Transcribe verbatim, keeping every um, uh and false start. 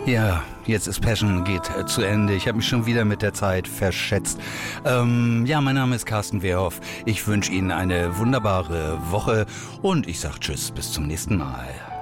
Ja, jetzt ist Passion, geht äh, zu Ende. Ich habe mich schon wieder mit der Zeit verschätzt. Ähm, ja, mein Name ist Carsten Wehrhoff. Ich wünsche Ihnen eine wunderbare Woche und ich sage Tschüss, bis zum nächsten Mal.